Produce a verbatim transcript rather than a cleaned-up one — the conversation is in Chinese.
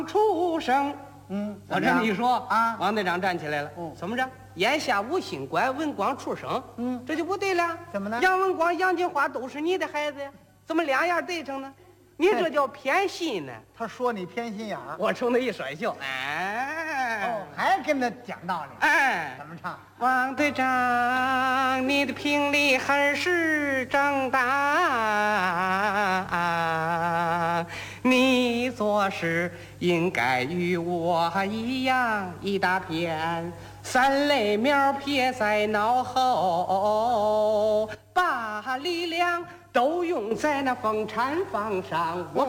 出生。 嗯， 我这么一说啊， 王队长站起来了。 嗯， 怎么着？眼下无心官，文光出生。 嗯， 这就不对了。 怎么呢？ 杨文光、杨金花都是你的孩子呀，怎么两样对上呢？你这叫偏心呢。 他说你偏心眼儿， 我冲他一甩袖，哎， 哦，还跟他讲道理。 哎， 怎么唱？ 王队长，你的评理还是长大，你做事应该与我一样，一大片三类苗撇在脑后，把力量都用在那风产房上。我